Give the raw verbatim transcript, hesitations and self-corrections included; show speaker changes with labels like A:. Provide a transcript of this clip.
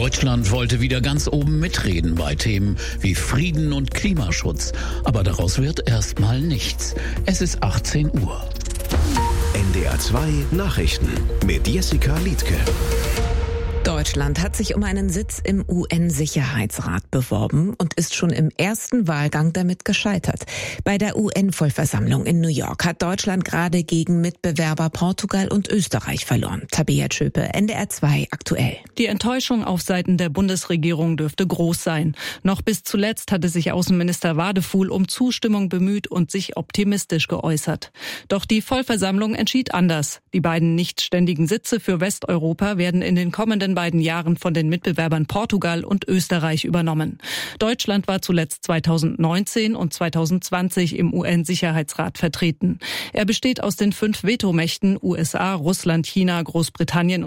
A: Deutschland wollte wieder ganz oben mitreden bei Themen wie Frieden und Klimaschutz. Aber daraus wird erstmal nichts. Es ist achtzehn Uhr.
B: N D R zwei Nachrichten mit Jessica Liedtke.
C: Deutschland hat sich um einen Sitz im U N-Sicherheitsrat beworben und ist schon im ersten Wahlgang damit gescheitert. Bei der U N-Vollversammlung in New York hat Deutschland gerade gegen Mitbewerber Portugal und Österreich verloren. Tabea Tschöpe, N D R zwei aktuell.
D: Die Enttäuschung auf Seiten der Bundesregierung dürfte groß sein. Noch bis zuletzt hatte sich Außenminister Wadefuhl um Zustimmung bemüht und sich optimistisch geäußert. Doch die Vollversammlung entschied anders. Die beiden nicht ständigen Sitze für Westeuropa werden in den kommenden beiden Jahren von den Mitbewerbern Portugal und Österreich übernommen. Deutschland war zuletzt zweitausendneunzehn und zweitausendzwanzig im U N-Sicherheitsrat vertreten. Er besteht aus den fünf Vetomächten U S A, Russland, China, Großbritannien